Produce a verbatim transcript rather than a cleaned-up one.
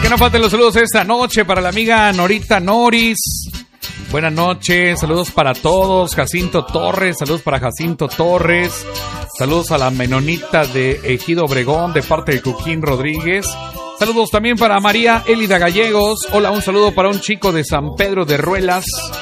Que no falten los saludos esta noche para la amiga Norita Noris. Buenas noches, saludos para todos. Jacinto Torres, saludos para Jacinto Torres. Saludos a la menonita de Ejido Obregón de parte de Cuquín Rodríguez. Saludos también para María Elida Gallegos. Hola, un saludo para un chico de San Pedro de Ruelas.